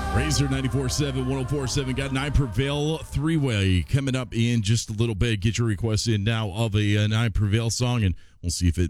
Razor 94.7, 104.7. Got 9 Prevail 3-way coming up in just a little bit. Get your requests in now of a 9 Prevail song, and we'll see if it